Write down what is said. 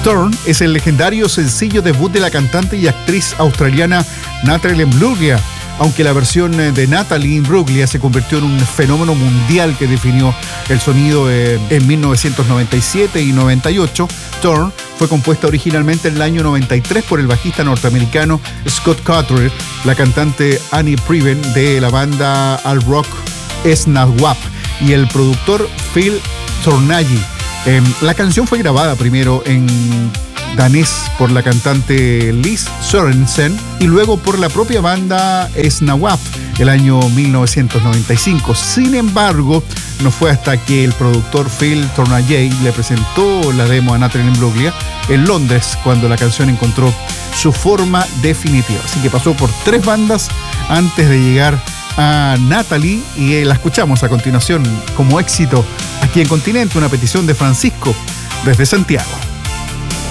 Turn es el legendario sencillo debut de la cantante y actriz australiana Natalie Imbruglia, aunque la versión de Natalie Imbruglia se convirtió en un fenómeno mundial que definió el sonido en 1997 y 98. Turn fue compuesta originalmente en el año 93 por el bajista norteamericano Scott Cottrell, la cantante Annie Priven de la banda alt rock Snawap y el productor Phil Tornaghi. La canción fue grabada primero en danés por la cantante Liz Sørensen y luego por la propia banda Snawap el año 1995. Sin embargo, no fue hasta que el productor Phil Tornaghi le presentó la demo a Natalie Imbruglia en Londres cuando la canción encontró su forma definitiva. Así que pasó por 3 bandas antes de llegar a Natalie y la escuchamos a continuación como éxito aquí en Continente, una petición de Francisco desde Santiago.